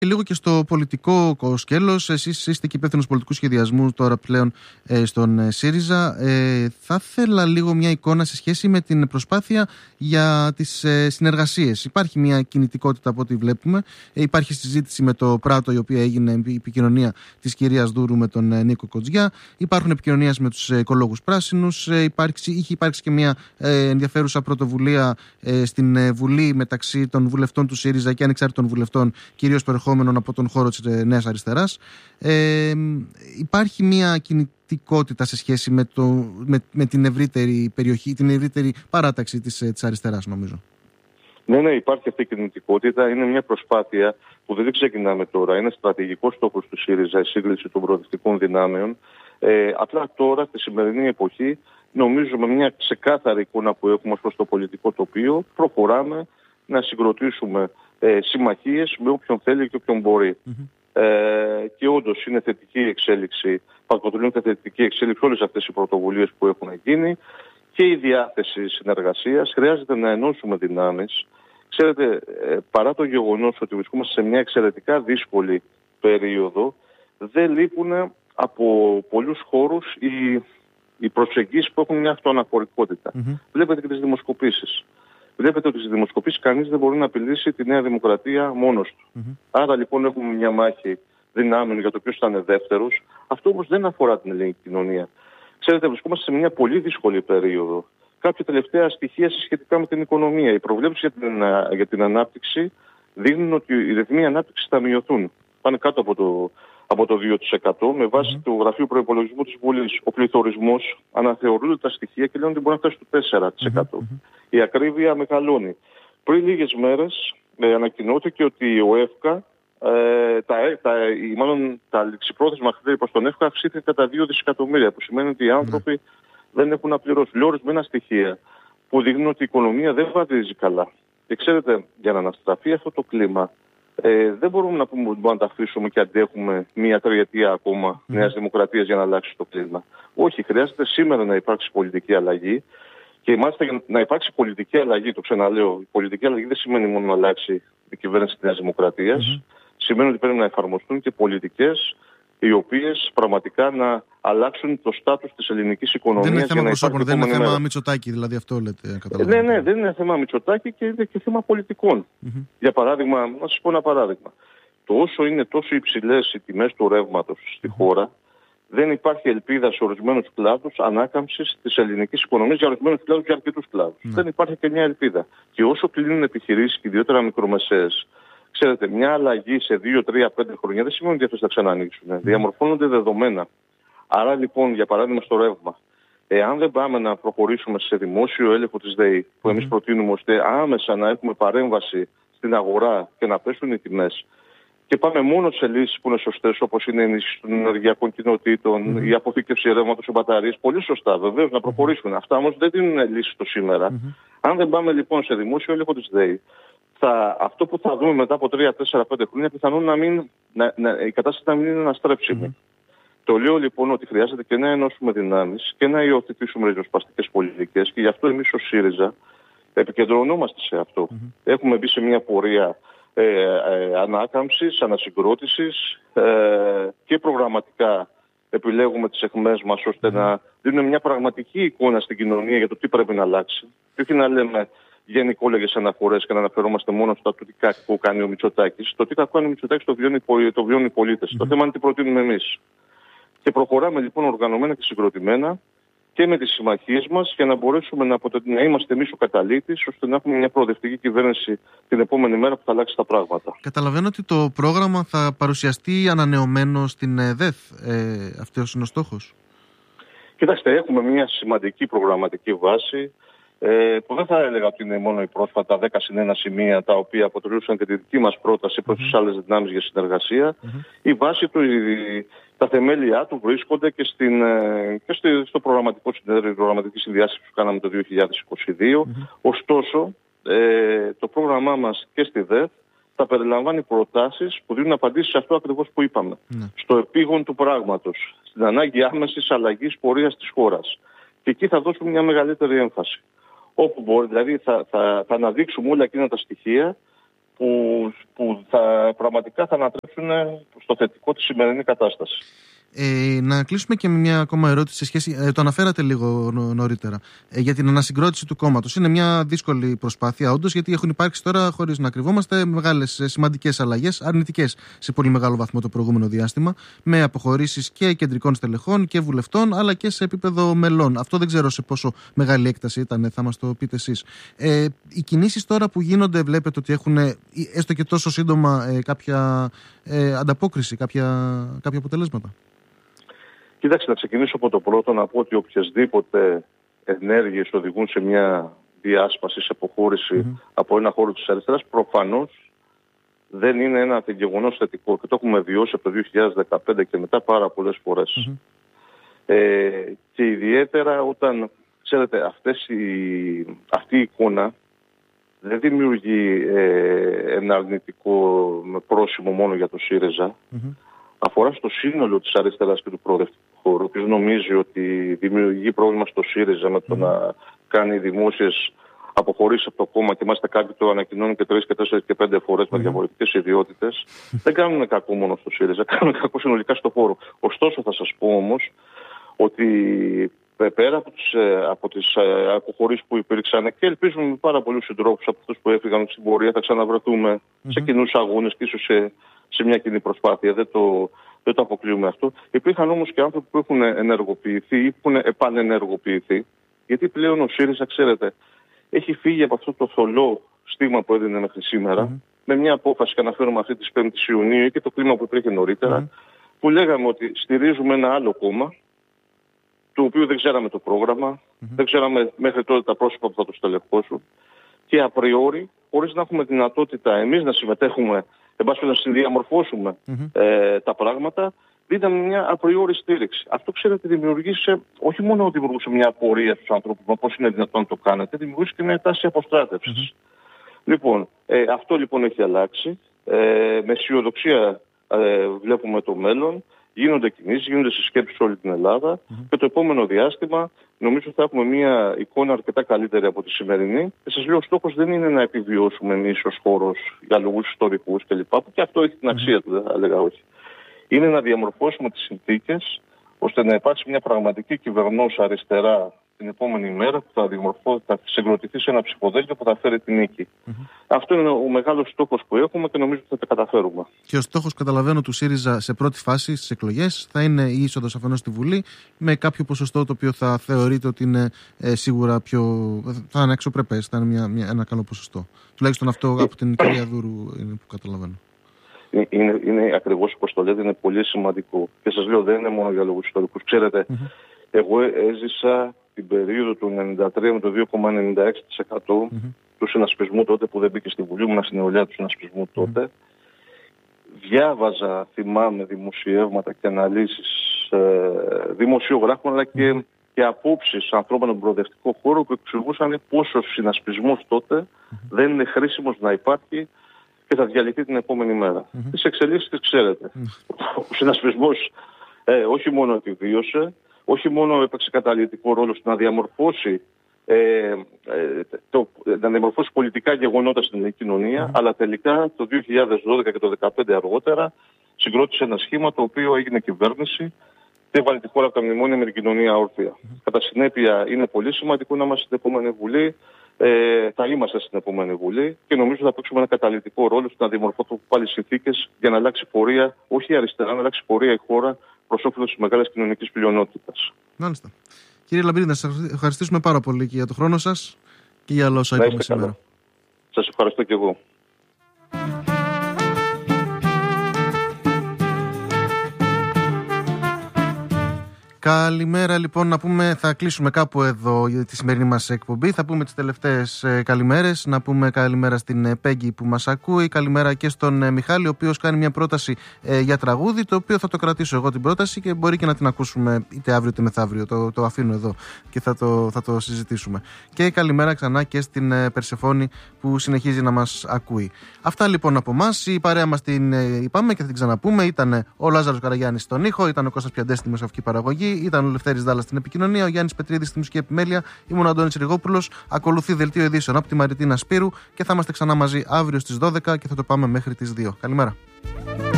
Και λίγο και στο πολιτικό σκέλος, εσείς είστε και υπεύθυνος πολιτικού σχεδιασμού τώρα πλέον στον ΣΥΡΙΖΑ. Θα ήθελα λίγο μια εικόνα σε σχέση με την προσπάθεια για τις συνεργασίες. Υπάρχει μια κινητικότητα από ό,τι βλέπουμε. Υπάρχει συζήτηση με το Πράτο, η οποία έγινε η επικοινωνία της κυρίας Δούρου με τον Νίκο Κοτζιά. Υπάρχουν επικοινωνίες με τους οικολόγους πράσινους. Είχε υπάρξει και μια ενδιαφέρουσα πρωτοβουλία στην Βουλή μεταξύ των βουλευτών του ΣΥΡΙΖΑ και ανεξάρτητων βουλευτών, κυρίως προερχόμενων από τον χώρο της Νέας Αριστεράς. Υπάρχει μια κινητικότητα σε σχέση με την ευρύτερη περιοχή, την ευρύτερη παράταξη της αριστεράς, νομίζω. Ναι, υπάρχει αυτή η κινητικότητα. Είναι μια προσπάθεια που δεν ξεκινάμε τώρα. Είναι στρατηγικός στόχος του ΣΥΡΙΖΑ η σύγκληση των προοδευτικών δυνάμεων. Απλά τώρα, στη σημερινή εποχή, νομίζω με μια ξεκάθαρη εικόνα που έχουμε προς το πολιτικό τοπίο, προχωράμε να συγκροτήσουμε συμμαχίες με όποιον θέλει και όποιον μπορεί. Και όντως είναι θετική εξέλιξη, παρακολουθούν θετική εξέλιξη όλες αυτές οι πρωτοβουλίες που έχουν γίνει και η διάθεση συνεργασίας. Χρειάζεται να ενώσουμε δυνάμεις. Ξέρετε, παρά το γεγονός ότι βρισκόμαστε σε μια εξαιρετικά δύσκολη περίοδο, δεν λείπουν από πολλούς χώρους οι προσεγγίσεις που έχουν μια αυτοαναφορικότητα. Βλέπετε και τις δημοσκοπήσεις. Βλέπετε ότι στις δημοσκοπήσεις κανείς δεν μπορεί να απειλήσει τη Νέα Δημοκρατία μόνος του. Άρα λοιπόν έχουμε μια μάχη δυνάμεων για το ποιος θα είναι δεύτερος. Αυτό όμως δεν αφορά την ελληνική κοινωνία. Ξέρετε, βρισκόμαστε σε μια πολύ δύσκολη περίοδο. Κάποια τελευταία στοιχεία σχετικά με την οικονομία. Οι προβλέψεις για την ανάπτυξη δείχνουν ότι οι ρυθμοί ανάπτυξης θα μειωθούν. Πάνε κάτω από το 2% με βάση του Γραφείου Προϋπολογισμού της Βουλής. Ο πληθωρισμός αναθεωρούνται τα στοιχεία και λένε ότι μπορεί να φτάσει στο 4%. Η ακρίβεια μεγαλώνει. Πριν λίγες μέρες ανακοινώθηκε ότι ο ΕΦΚΑ, τα ληξιπρόθεσμα χρέη προς τον ΕΦΚΑ αυξήθηκαν κατά 2 δισεκατομμύρια, που σημαίνει ότι οι άνθρωποι δεν έχουν να πληρώσουν. Λέω ορισμένα στοιχεία που δείχνουν ότι η οικονομία δεν βαδίζει καλά. Και ξέρετε, για να αναστραφεί αυτό το κλίμα, δεν μπορούμε να πούμε ότι μπορούμε να τα αφήσουμε και αντέχουμε μία τριετία ακόμα Νέας Δημοκρατίας για να αλλάξει το κλίμα. Όχι, χρειάζεται σήμερα να υπάρξει πολιτική αλλαγή. Και μάλιστα για να υπάρξει πολιτική αλλαγή, το ξαναλέω, η πολιτική αλλαγή δεν σημαίνει μόνο να αλλάξει η κυβέρνηση της Νέας Δημοκρατίας. Σημαίνει ότι πρέπει να εφαρμοστούν και πολιτικές οι οποίες πραγματικά να αλλάξουν το στάτους της ελληνικής οικονομίας. Δεν είναι θέμα προσώπων, δεν είναι θέμα Μητσοτάκη, δηλαδή αυτό λέτε. Ναι, δεν είναι θέμα Μητσοτάκη και είναι και θέμα πολιτικών. Για παράδειγμα, να σας πω ένα παράδειγμα. Το όσο είναι τόσο υψηλές οι τιμές του ρεύματος στη χώρα, δεν υπάρχει ελπίδα σε ορισμένους κλάδους ανάκαμψης της ελληνικής οικονομίας, για ορισμένους κλάδους, για αρκετούς κλάδους. Δεν υπάρχει και μια ελπίδα. Και όσο κλείνουν επιχειρήσεις και ιδιαίτερα μικρομεσαίες, ξέρετε, μια αλλαγή σε 2, 3, 5 χρόνια δεν σημαίνει ότι αυτές θα ξανανοίξουν. Διαμορφώνονται δεδομένα. Άρα λοιπόν, για παράδειγμα στο ρεύμα, εάν δεν πάμε να προχωρήσουμε σε δημόσιο έλεγχο της ΔΕΗ, που εμείς προτείνουμε ώστε άμεσα να έχουμε παρέμβαση στην αγορά και να πέσουν οι τιμές, και πάμε μόνο σε λύσεις που είναι σωστές, όπως είναι η ενίσχυση των ενεργειακών κοινοτήτων, η αποθήκευση ρεύματος σε μπαταρίες, πολύ σωστά βεβαίως να προχωρήσουν. Αυτά όμως δεν δίνουν λύσεις το σήμερα. Αν δεν πάμε λοιπόν σε δημόσιο έλεγχο της ΔΕΗ, αυτό που θα δούμε μετά από 3, 4, 5 χρόνια πιθανόν η κατάσταση να μην είναι αναστρέψιμη. Το λέω λοιπόν ότι χρειάζεται και να ενώσουμε δυνάμεις και να υιοθετήσουμε ριζοσπαστικές πολιτικές και γι' αυτό εμείς ως ΣΥΡΙΖΑ επικεντρωνόμαστε σε αυτό. Έχουμε μπει σε μια πορεία ανάκαμψης, ανασυγκρότησης και προγραμματικά επιλέγουμε τις εχμές μας ώστε να δίνουμε μια πραγματική εικόνα στην κοινωνία για το τι πρέπει να αλλάξει. Και όχι να λέμε γενικόλεγες αναφορές και να αναφερόμαστε μόνο στο τι κακό κάνει ο Μητσοτάκης. Το τι κακό κάνει ο Μητσοτάκης το βιώνουν οι πολίτες. Το θέμα είναι τι προτείνουμε εμείς. Και προχωράμε λοιπόν οργανωμένα και συγκροτημένα και με τις συμμαχίες μας για να μπορέσουμε να είμαστε εμείς ο καταλήτης ώστε να έχουμε μια προοδευτική κυβέρνηση την επόμενη μέρα που θα αλλάξει τα πράγματα. Καταλαβαίνω ότι το πρόγραμμα θα παρουσιαστεί ανανεωμένο στην ΔΕΘ. Αυτός είναι ο στόχος. Κοιτάξτε, έχουμε μια σημαντική προγραμματική βάση που δεν θα έλεγα ότι είναι μόνο οι πρόσφατα 10 συν 1 σημεία τα οποία αποτελούσαν και τη δική μας πρόταση προς τις άλλες δυνάμεις για συνεργασία. Η βάση του, τα θεμέλια του βρίσκονται και στο προγραμματικό συνέδριο, προγραμματική συνδιάσκεψη που κάναμε το 2022. Ωστόσο, το πρόγραμμά μας και στη ΔΕΘ θα περιλαμβάνει προτάσεις που δίνουν απαντήσεις σε αυτό ακριβώς που είπαμε. Στο επίγον του πράγματος, στην ανάγκη άμεσης αλλαγής πορείας της χώρας. Και εκεί θα δώσουμε μια μεγαλύτερη έμφαση. Όπου μπορεί, δηλαδή θα αναδείξουμε όλα εκείνα τα στοιχεία που πραγματικά θα ανατρέψουν στο θετικό τη σημερινή κατάσταση. Να κλείσουμε και με μια ακόμα ερώτηση σε σχέση, το αναφέρατε λίγο νωρίτερα, για την ανασυγκρότηση του κόμματος. Είναι μια δύσκολη προσπάθεια όντως, γιατί έχουν υπάρξει τώρα, χωρίς να κρυβόμαστε, μεγάλες σημαντικές αλλαγές, αρνητικές σε πολύ μεγάλο βαθμό το προηγούμενο διάστημα, με αποχωρήσεις και κεντρικών στελεχών και βουλευτών, αλλά και σε επίπεδο μελών. Αυτό δεν ξέρω σε πόσο μεγάλη έκταση ήταν, θα μας το πείτε εσείς. Οι κινήσεις τώρα που γίνονται, βλέπετε ότι έχουν έστω και τόσο σύντομα κάποια ανταπόκριση, κάποια αποτελέσματα? Κοίταξε, να ξεκινήσω από το πρώτο, να πω ότι οποιασδήποτε ενέργειες οδηγούν σε μια διάσπαση, σε αποχώρηση από ένα χώρο της αριστεράς, προφανώς δεν είναι ένα γεγονός θετικό. Και το έχουμε βιώσει από το 2015 και μετά πάρα πολλές φορές. Και ιδιαίτερα όταν, ξέρετε, αυτή η εικόνα δεν δημιουργεί ένα αρνητικό πρόσημο μόνο για το ΣΥΡΙΖΑ. Αφορά στο σύνολο της αριστεράς και του προοδευτικού χώρου, που νομίζει ότι δημιουργεί πρόβλημα στο ΣΥΡΙΖΑ με το να κάνει δημόσιες αποχωρήσεις από το κόμμα και μάλιστα κάποιοι το ανακοινώνουν και 3 και 4 και 5 φορές με διαφορετικές ιδιότητες. Δεν κάνουν κακό μόνο στο ΣΥΡΙΖΑ, κάνουν κακό συνολικά στο χώρο. Ωστόσο θα σας πω όμως ότι πέρα από τις αποχωρήσεις που υπήρξαν και ελπίζουμε με πάρα πολλούς συντρόφους από αυτούς που έφυγαν στην πορεία θα ξαναβρεθούμε σε κοινούς αγώνες και ίσως σε μια κοινή προσπάθεια. Δεν το αποκλείουμε αυτό. Υπήρχαν όμως και άνθρωποι που έχουν ενεργοποιηθεί ή που έχουν επανενεργοποιηθεί, γιατί πλέον ο ΣΥΡΙΖΑ, ξέρετε, έχει φύγει από αυτό το θολό στίγμα που έδινε μέχρι σήμερα, με μια απόφαση, και αναφέρομαι αυτή της 5ης Ιουνίου και το κλίμα που υπήρχε νωρίτερα, που λέγαμε ότι στηρίζουμε ένα άλλο κόμμα, του οποίου δεν ξέραμε το πρόγραμμα, δεν ξέραμε μέχρι τότε τα πρόσωπα που θα το στελεχώσουν, και απριόρι, χωρίς να έχουμε δυνατότητα εμείς να συμμετέχουμε, εν πάση να συνδιαμορφώσουμε τα πράγματα, δίναμε μια απριόρι στήριξη. Αυτό, ξέρετε, όχι μόνο δημιουργούσε μια απορία στους ανθρώπους, μα πώς είναι δυνατόν να το κάνετε, δημιουργούσε και μια τάση αποστράτευσης. Λοιπόν, αυτό λοιπόν έχει αλλάξει. Με αισιοδοξία βλέπουμε το μέλλον. Γίνονται κινήσεις, γίνονται συσκέψεις σε όλη την Ελλάδα και το επόμενο διάστημα νομίζω θα έχουμε μια εικόνα αρκετά καλύτερη από τη σημερινή. Και σας λέω, ο στόχος δεν είναι να επιβιώσουμε εμείς ως χώρος για λόγους ιστορικούς κλπ. Που και αυτό έχει την αξία του, δεν θα έλεγα όχι. Είναι να διαμορφώσουμε τις συνθήκες ώστε να υπάρξει μια πραγματική κυβερνώσα αριστερά την επόμενη μέρα που θα συγκροτηθεί σε ένα ψηφοδέλτιο που θα φέρει την νίκη. Αυτό είναι ο μεγάλος στόχος που έχουμε και νομίζω ότι θα τα καταφέρουμε. Και ο στόχος, καταλαβαίνω, του ΣΥΡΙΖΑ σε πρώτη φάση στις εκλογές θα είναι η είσοδος αφενός στη Βουλή με κάποιο ποσοστό το οποίο θα θεωρείται ότι είναι σίγουρα θα είναι αξιοπρεπές, θα είναι ένα καλό ποσοστό. Τουλάχιστον αυτό από την κυρία Δούρου είναι που καταλαβαίνω. Είναι ακριβώς όπως το λέτε, είναι πολύ σημαντικό. Και σας λέω, δεν είναι μόνο για λόγους ιστορικούς. Ξέρετε, εγώ έζησα την περίοδο του 1993 με το 2,96% του συνασπισμού τότε που δεν μπήκε στη Βουλή, ήμουν στην νεολαία του συνασπισμού τότε. Διάβαζα, θυμάμαι, δημοσιεύματα και αναλύσεις δημοσιογράφων αλλά και απόψεις ανθρώπων στον προοδευτικό χώρο που εξηγούσαν πόσο ο συνασπισμός τότε δεν είναι χρήσιμος να υπάρχει και θα διαλυθεί την επόμενη μέρα. Τις εξελίξεις τις ξέρετε. Ο συνασπισμός όχι μόνο επιβίωσε, όχι μόνο έπαιξε καταλυτικό ρόλο στο να διαμορφώσει πολιτικά γεγονότα στην ελληνική κοινωνία, αλλά τελικά το 2012 και το 2015 αργότερα συγκρότησε ένα σχήμα το οποίο έγινε κυβέρνηση και έβαλε τη χώρα από τα μνημόνια με την κοινωνία όρθια. Κατά συνέπεια, είναι πολύ σημαντικό να είμαστε στην επόμενη Βουλή. Θα είμαστε στην επόμενη Βουλή και νομίζω θα παίξουμε ένα καταλυτικό ρόλο στο να διαμορφωθούν πάλι συνθήκες για να αλλάξει πορεία, όχι αριστερά, να αλλάξει πορεία η χώρα προς όφελος της μεγάλης κοινωνικής πλειονότητας. Μάλιστα. Κύριε Λαμπρίδη, να σας ευχαριστήσουμε πάρα πολύ και για τον χρόνο σας και για όλα όσα είπαμε σήμερα. Σας ευχαριστώ και εγώ. Καλημέρα, λοιπόν, να πούμε, θα κλείσουμε κάπου εδώ τη σημερινή μας εκπομπή. Θα πούμε τις τελευταίες καλημέρες. Να πούμε καλημέρα στην Πέγγι που μας ακούει. Καλημέρα και στον Μιχάλη, ο οποίος κάνει μια πρόταση για τραγούδι, το οποίο θα το κρατήσω εγώ την πρόταση και μπορεί και να την ακούσουμε είτε αύριο είτε μεθαύριο. Το αφήνω εδώ και θα το συζητήσουμε. Και καλημέρα ξανά και στην Περσεφόνη που συνεχίζει να μας ακούει. Αυτά λοιπόν από εμάς. Η παρέα μας την είπαμε και θα την ξαναπούμε. Ήταν ο Λάζαρος Καραγιάννης στον ήχο, ήταν ο Κώστας Πιαντές στη μεσοβική παραγωγή. τεχνική, ήταν ο Λευτέρης Δάλλας στην επικοινωνία, ο Γιάννης Πετρίδης στη μουσική επιμέλεια, ήμουν ο Αντώνης Ριγόπουλος. Ακολουθεί δελτίο ειδήσεων από τη Μαριτίνα Σπύρου και θα είμαστε ξανά μαζί αύριο στις 12 και θα το πάμε μέχρι τις 2. Καλημέρα.